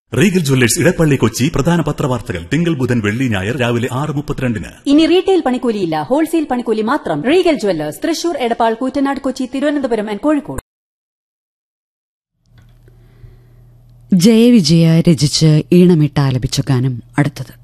Regal Jewellers Edappally Kochi പ്രധാന പത്രവാർത്തകൾ തിങ്കൾ ബുധൻ വെള്ളി ഞായർ രാവിലെ 6:32. ഇനി റീറ്റെയിൽ പണിക്കൂലിയില്ല, ഹോൾസെയിൽ പണിക്കൂലി മാത്രം. Regal Jewellers, Thrissur, Edappal, Koottanad, Kochi, Thiruvananthapuram and Kozhikode. Jayavijaya രചിച്ച് ഈണമിട്ട് ആലപിച്ച ഗാനം അടുത്തത്.